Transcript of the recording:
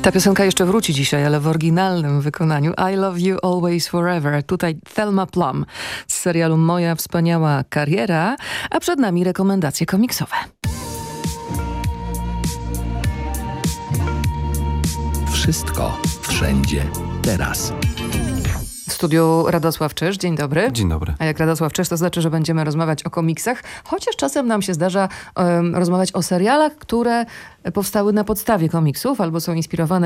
Ta piosenka jeszcze wróci dzisiaj, ale w oryginalnym wykonaniu. I Love You Always Forever. Tutaj Thelma Plum z serialu Moja wspaniała kariera, a przed nami rekomendacje komiksowe. Wszystko, wszędzie, teraz. W studiu Radosław Czyż. Dzień dobry. Dzień dobry. A jak Radosław Czyż, to znaczy, że będziemy rozmawiać o komiksach, chociaż czasem nam się zdarza rozmawiać o serialach, które powstały na podstawie komiksów albo są inspirowane